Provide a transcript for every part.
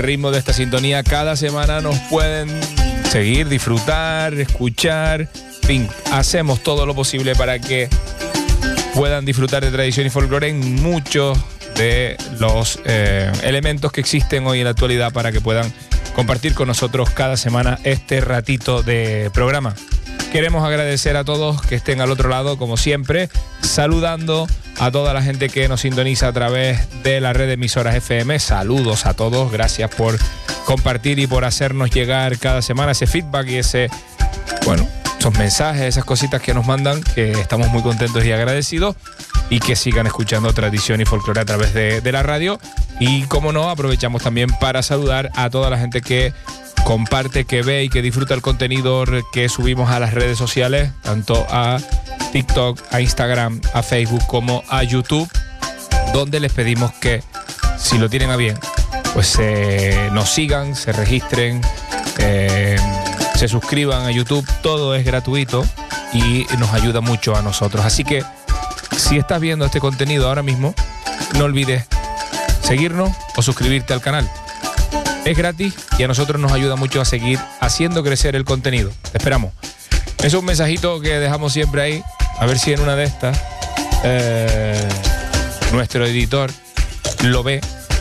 ritmo de esta sintonía cada semana nos pueden seguir, disfrutar, escuchar. En fin, hacemos todo lo posible para que puedan disfrutar de tradición y folclore en muchos de los elementos que existen hoy en la actualidad para que puedan compartir con nosotros cada semana este ratito de programa. Queremos agradecer a todos que estén al otro lado, como siempre, saludando a toda la gente que nos sintoniza a través de la red de emisoras FM. Saludos a todos, gracias por compartir y por hacernos llegar cada semana ese feedback y esos mensajes, esas cositas que nos mandan, que estamos muy contentos y agradecidos, y que sigan escuchando tradición y folclore a través de la radio. Y como no, aprovechamos también para saludar a toda la gente que comparte, que ve y que disfruta el contenido que subimos a las redes sociales, tanto a TikTok, a Instagram, a Facebook como a YouTube, donde les pedimos que, si lo tienen a bien, pues nos sigan, se registren, se suscriban a YouTube. Todo es gratuito y nos ayuda mucho a nosotros. Así que si estás viendo este contenido ahora mismo, no olvides seguirnos o suscribirte al canal. Es gratis y a nosotros nos ayuda mucho a seguir haciendo crecer el contenido. Te esperamos. Es un mensajito que dejamos siempre ahí. A ver si en una de estas nuestro editor lo ve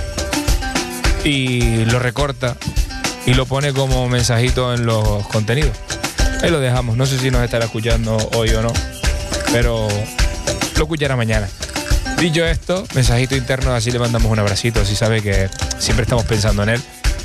y lo recorta y lo pone como mensajito en los contenidos. Ahí lo dejamos. No sé si nos estará escuchando hoy o no, pero lo escuchará mañana. Dicho esto, mensajito interno, así le mandamos un abracito, así sabe que siempre estamos pensando en él.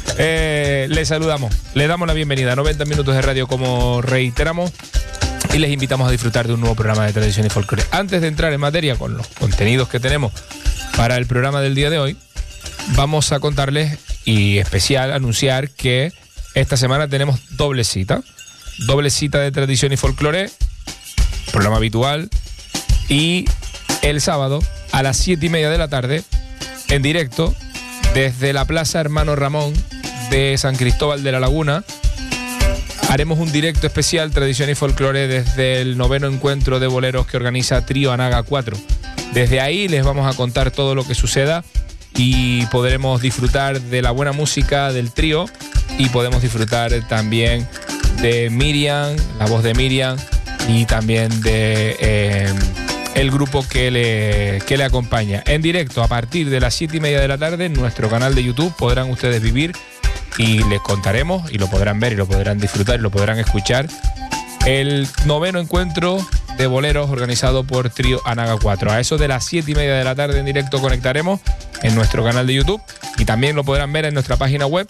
Le saludamos, le damos la bienvenida a 90 minutos de radio, como reiteramos, y les invitamos a disfrutar de un nuevo programa de tradición y folclore. Antes de entrar en materia con los contenidos que tenemos para el programa del día de hoy, vamos a contarles y especial anunciar que esta semana tenemos doble cita de tradición y folclore, programa habitual, y el sábado a las 7:30 de la tarde, en directo desde la Plaza Hermano Ramón de San Cristóbal de la Laguna, haremos un directo especial tradición y folclore desde el 9º encuentro de boleros que organiza Trío Anaga 4. Desde ahí les vamos a contar todo lo que suceda y podremos disfrutar de la buena música del trío, y podemos disfrutar también de Miriam, la voz de Miriam, y también de el grupo que le acompaña. En directo a partir de las 7:30 de la tarde en nuestro canal de YouTube podrán ustedes vivir, y les contaremos, y lo podrán ver y lo podrán disfrutar y lo podrán escuchar, el 9º encuentro de boleros organizado por Trío Anaga 4. A eso de las 7:30 de la tarde en directo conectaremos en nuestro canal de YouTube, y también lo podrán ver en nuestra página web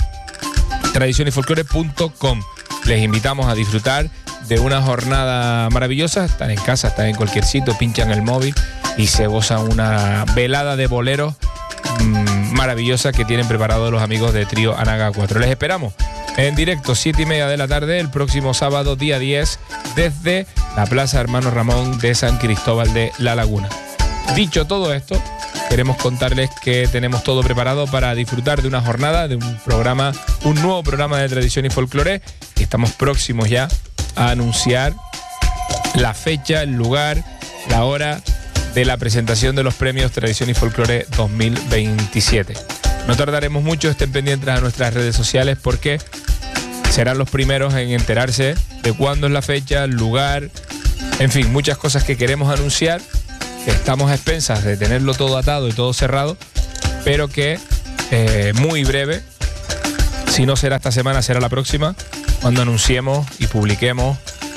tradicionyfolclore.com. Les invitamos a disfrutar de una jornada maravillosa. Están en casa, están en cualquier sitio, pinchan el móvil y se gozan una velada de boleros maravillosa que tienen preparado los amigos de Trío Anaga 4. Les esperamos en directo 7:30 de la tarde el próximo sábado, día 10, desde la Plaza Hermano Ramón de San Cristóbal de la Laguna. Dicho todo esto, queremos contarles que tenemos todo preparado para disfrutar de una jornada, de un nuevo programa de tradición y folclore, y estamos próximos ya a anunciar la fecha, el lugar, la hora de la presentación de los premios Tradición y Folclore 2027. No tardaremos mucho, estén pendientes a nuestras redes sociales, porque serán los primeros en enterarse de cuándo es la fecha, el lugar, en fin, muchas cosas que queremos anunciar, que estamos a expensas de tenerlo todo atado y todo cerrado, pero que muy breve, si no será esta semana, será la próxima, cuando anunciemos y publiquemos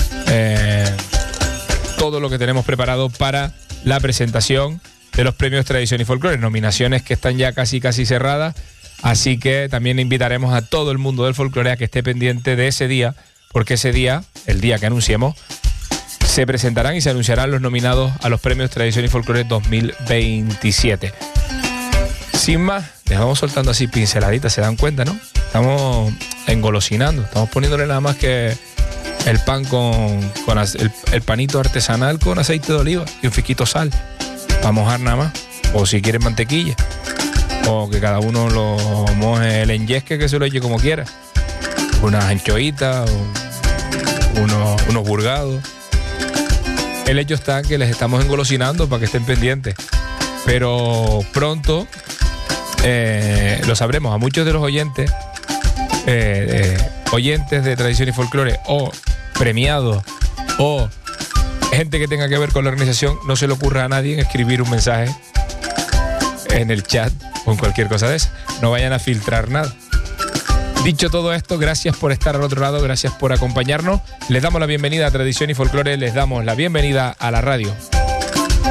todo lo que tenemos preparado para la presentación de los premios Tradición y Folclore, nominaciones que están ya casi cerradas, así que también invitaremos a todo el mundo del folclore a que esté pendiente de ese día, porque ese día, el día que anunciemos, se presentarán y se anunciarán los nominados a los premios Tradición y Folclore 2027. Sin más, les vamos soltando así pinceladitas, se dan cuenta, ¿no? Estamos engolosinando, estamos poniéndole nada más que el pan con el panito artesanal con aceite de oliva y un fiquito sal para mojar nada más, o si quieren mantequilla, o que cada uno lo moje el enyesque, que se lo eche como quiera, unas anchoitas o unos burgados. El hecho está que les estamos engolosinando para que estén pendientes, pero pronto lo sabremos. A muchos de los oyentes de Tradición y Folclore, o premiados, o gente que tenga que ver con la organización, no se le ocurra a nadie escribir un mensaje en el chat o en cualquier cosa de esa. No vayan a filtrar nada. Dicho todo esto, gracias por estar al otro lado, gracias por acompañarnos. Les damos la bienvenida a Tradición y Folclore, les damos la bienvenida a la radio.